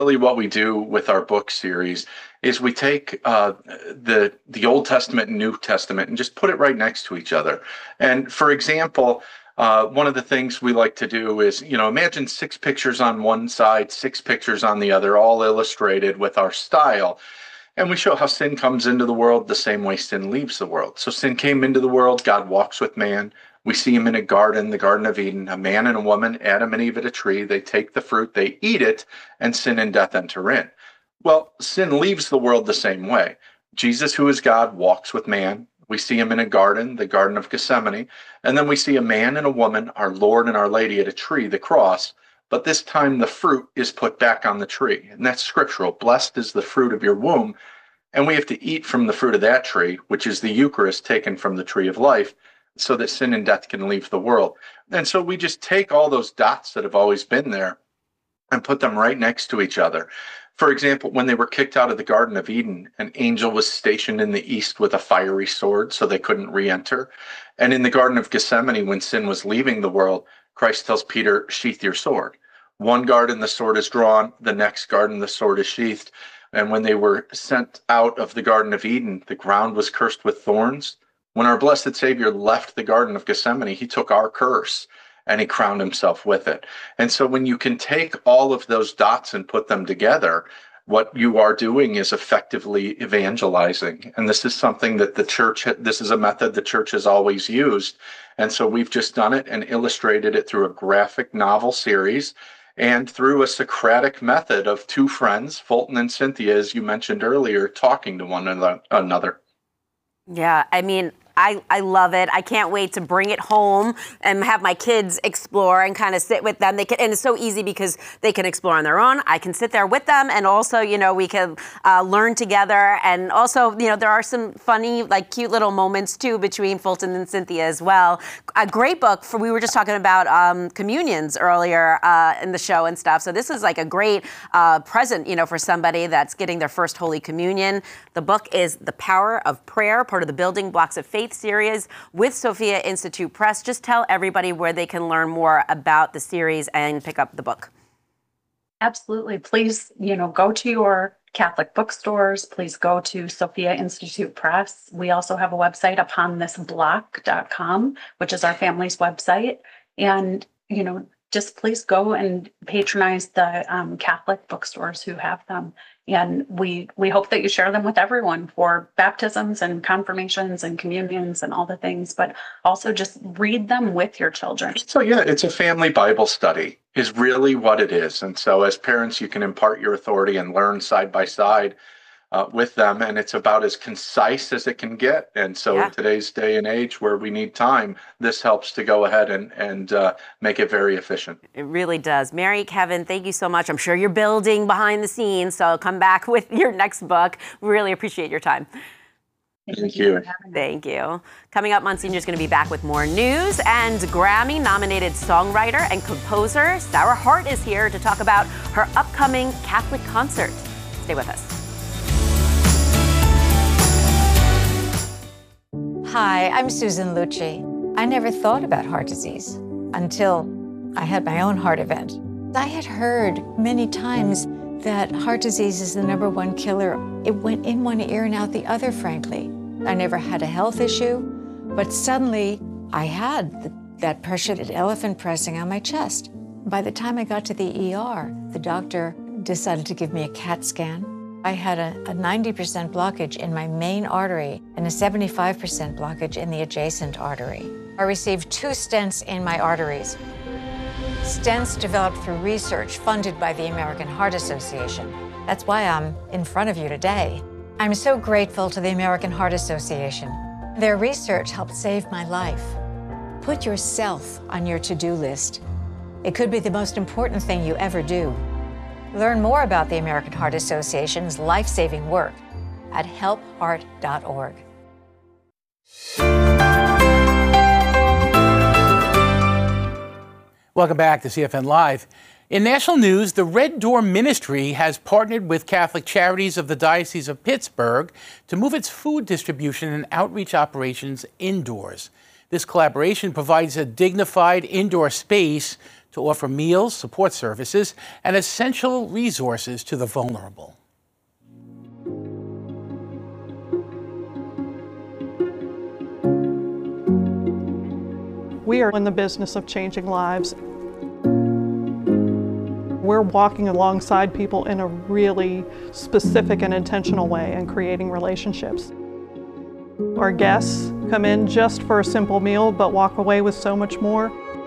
Really what we do with our book series is we take the Old Testament and New Testament and just put it right next to each other. And for example, one of the things we like to do is, imagine 6 pictures on one side, 6 pictures on the other, all illustrated with our style. And we show how sin comes into the world the same way sin leaves the world. So sin came into the world, God walks with man. We see him in a garden, the Garden of Eden, a man and a woman, Adam and Eve at a tree. They take the fruit, they eat it, and sin and death enter in. Well, sin leaves the world the same way. Jesus, who is God, walks with man. We see him in a garden, the Garden of Gethsemane. And then we see a man and a woman, our Lord and our Lady, at a tree, the cross. But this time the fruit is put back on the tree. And that's scriptural. Blessed is the fruit of your womb. And we have to eat from the fruit of that tree, which is the Eucharist taken from the tree of life, so that sin and death can leave the world. And so we just take all those dots that have always been there and put them right next to each other. For example, when they were kicked out of the Garden of Eden, an angel was stationed in the east with a fiery sword so they couldn't re-enter. And in the Garden of Gethsemane, when sin was leaving the world, Christ tells Peter, sheath your sword. One garden, the sword is drawn. The next garden, the sword is sheathed. And when they were sent out of the Garden of Eden, the ground was cursed with thorns. When our blessed Savior left the Garden of Gethsemane, he took our curse and he crowned himself with it. And so when you can take all of those dots and put them together, what you are doing is effectively evangelizing. And this is something that this is a method the church has always used. And so we've just done it and illustrated it through a graphic novel series and through a Socratic method of two friends, Fulton and Cynthia, as you mentioned earlier, talking to one another. Yeah, I mean, I love it. I can't wait to bring it home and have my kids explore and kind of sit with them. And it's so easy because they can explore on their own. I can sit there with them, and also, we can learn together. And also, there are some funny, cute little moments too between Fulton and Cynthia as well. A great book we were just talking about communions earlier in the show and stuff. So this is like a great present, for somebody that's getting their first Holy Communion. The book is The Power of Prayer, part of the Building Blocks of Faith series with Sophia Institute Press. Just tell everybody where they can learn more about the series and pick up the book. Absolutely. Please, go to your Catholic bookstores. Please go to Sophia Institute Press. We also have a website, uponthisblock.com, which is our family's website. And, just please go and patronize the Catholic bookstores who have them. And we hope that you share them with everyone for baptisms and confirmations and communions and all the things, but also just read them with your children. So yeah, it's a family Bible study is really what it is. And so as parents, you can impart your authority and learn side by side with them. And it's about as concise as it can get. And so in today's day and age where we need time, this helps to go ahead and make it very efficient. It really does. Mary, Kevin, thank you so much. I'm sure you're building behind the scenes, so come back with your next book. We really appreciate your time. Thank you. Thank you. Coming up, Monsignor's going to be back with more news, and Grammy-nominated songwriter and composer Sarah Hart is here to talk about her upcoming Catholic concert. Stay with us. Hi, I'm Susan Lucci. I never thought about heart disease until I had my own heart event. I had heard many times that heart disease is the #1 killer. It went in one ear and out the other, frankly. I never had a health issue, but suddenly I had that pressure, that elephant pressing on my chest. By the time I got to the ER, the doctor decided to give me a CAT scan. I had a 90% blockage in my main artery and a 75% blockage in the adjacent artery. I received 2 stents in my arteries. Stents developed through research funded by the American Heart Association. That's why I'm in front of you today. I'm so grateful to the American Heart Association. Their research helped save my life. Put yourself on your to-do list. It could be the most important thing you ever do. Learn more about the American Heart Association's life-saving work at helpheart.org. Welcome back to CFN Live. In national news, the Red Door Ministry has partnered with Catholic Charities of the Diocese of Pittsburgh to move its food distribution and outreach operations indoors. This collaboration provides a dignified indoor space to offer meals, support services, and essential resources to the vulnerable. We are in the business of changing lives. We're walking alongside people in a really specific and intentional way and creating relationships. Our guests come in just for a simple meal but walk away with so much more.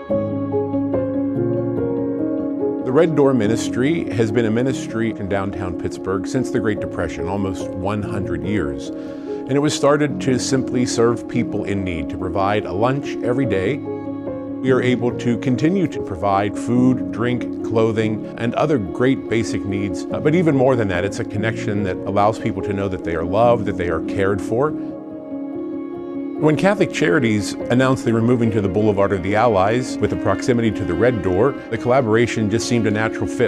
The Red Door Ministry has been a ministry in downtown Pittsburgh since the Great Depression, almost 100 years. And it was started to simply serve people in need, to provide a lunch every day. We are able to continue to provide food, drink, clothing, and other great basic needs. But even more than that, it's a connection that allows people to know that they are loved, that they are cared for. When Catholic Charities announced they were moving to the Boulevard of the Allies with the proximity to the Red Door, the collaboration just seemed a natural fit.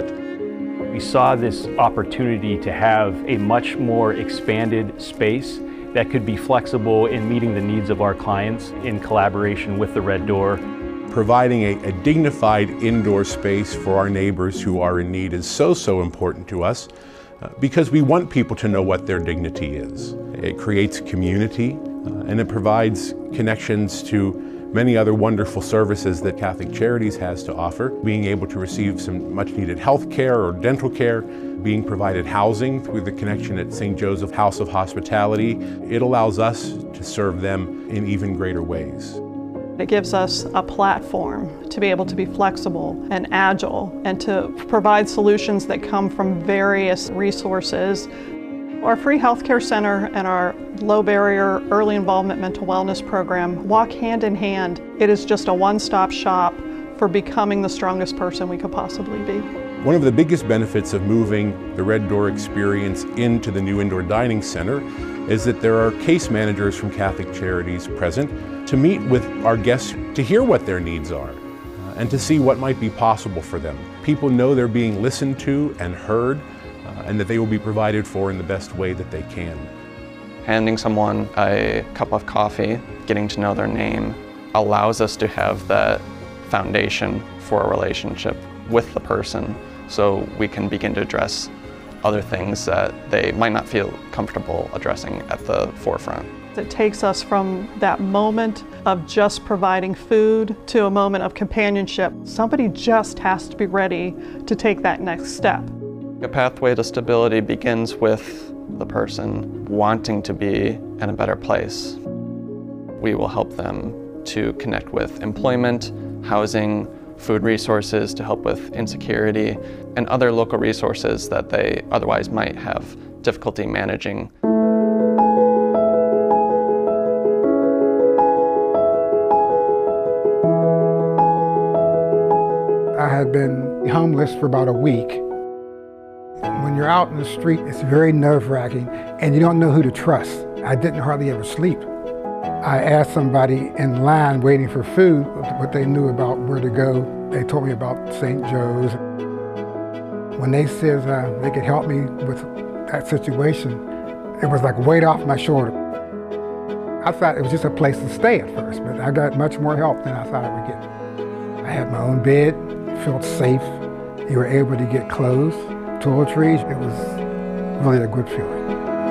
We saw this opportunity to have a much more expanded space that could be flexible in meeting the needs of our clients in collaboration with the Red Door. Providing a dignified indoor space for our neighbors who are in need is so important to us because we want people to know what their dignity is. It creates community and it provides connections to many other wonderful services that Catholic Charities has to offer. Being able to receive some much needed health care or dental care, being provided housing through the connection at St. Joseph House of Hospitality, it allows us to serve them in even greater ways. It gives us a platform to be able to be flexible and agile and to provide solutions that come from various resources. Our free healthcare center and our low barrier early involvement mental wellness program walk hand in hand. It is just a one-stop shop for becoming the strongest person we could possibly be. One of the biggest benefits of moving the Red Door experience into the new indoor dining center is that there are case managers from Catholic Charities present to meet with our guests to hear what their needs are and to see what might be possible for them. People know they're being listened to and heard and that they will be provided for in the best way that they can. Handing someone a cup of coffee, getting to know their name, allows us to have that foundation for a relationship with the person so we can begin to address other things that they might not feel comfortable addressing at the forefront. It takes us from that moment of just providing food to a moment of companionship. Somebody just has to be ready to take that next step. A pathway to stability begins with the person wanting to be in a better place. We will help them to connect with employment, housing, food resources to help with insecurity, and other local resources that they otherwise might have difficulty managing. I had been homeless for about a week. When you're out in the street, it's very nerve-wracking, and you don't know who to trust. I didn't hardly ever sleep. I asked somebody in line waiting for food what they knew about where to go. They told me about St. Joe's. When they said they could help me with that situation, it was like a weight off my shoulder. I thought it was just a place to stay at first, but I got much more help than I thought I would get. I had my own bed, felt safe. You were able to get clothes, toiletries. It was really a good feeling.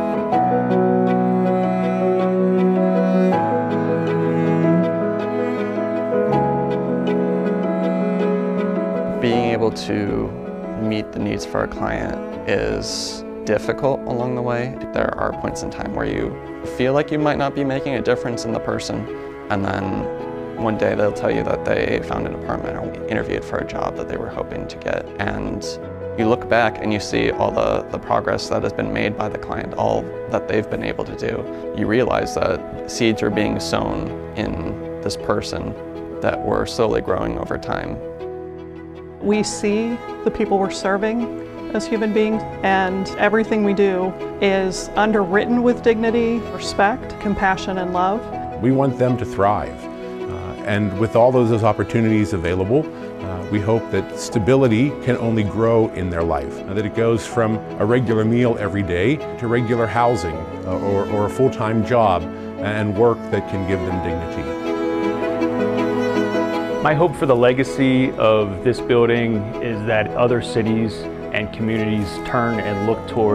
Being able to meet the needs for our client is difficult along the way. There are points in time where you feel like you might not be making a difference in the person, and then one day they'll tell you that they found an apartment or interviewed for a job that they were hoping to get. And you look back and you see all the progress that has been made by the client, all that they've been able to do. You realize that seeds are being sown in this person that were slowly growing over time. We see the people we're serving as human beings, and everything we do is underwritten with dignity, respect, compassion, and love. We want them to thrive. And with all those opportunities available, we hope that stability can only grow in their life. That it goes from a regular meal every day to regular housing or a full-time job and work that can give them dignity. My hope for the legacy of this building is that other cities and communities turn and look toward